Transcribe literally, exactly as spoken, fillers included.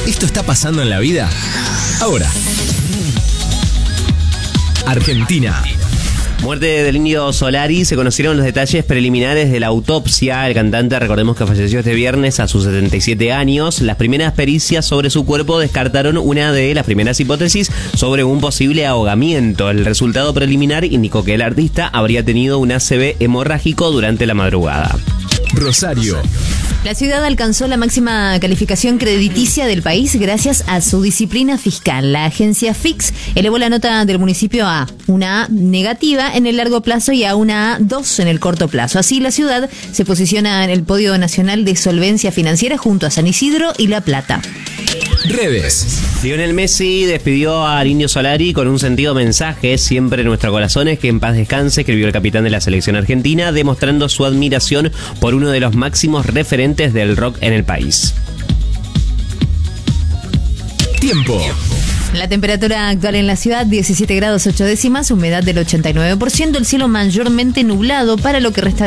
¿Esto está pasando en la vida? Ahora. Argentina. Muerte del Indio Solari. Se conocieron los detalles preliminares de la autopsia. El cantante, recordemos que falleció este viernes a sus setenta y siete años. Las primeras pericias sobre su cuerpo descartaron una de las primeras hipótesis sobre un posible ahogamiento. El resultado preliminar indicó que el artista habría tenido un A C V hemorrágico durante la madrugada. Rosario. La ciudad alcanzó la máxima calificación crediticia del país gracias a su disciplina fiscal. La agencia Fix elevó la nota del municipio a una A negativa en el largo plazo y a una A dos en el corto plazo. Así, la ciudad se posiciona en el podio nacional de solvencia financiera junto a San Isidro y La Plata. Redes. Lionel Messi despidió al Indio Solari con un sentido mensaje: siempre en nuestros corazones, que en paz descanse, escribió el capitán de la selección argentina, demostrando su admiración por uno de los máximos referentes del rock en el país. Tiempo. La temperatura actual en la ciudad, diecisiete grados ocho décimas, humedad del ochenta y nueve por ciento, el cielo mayormente nublado para lo que resta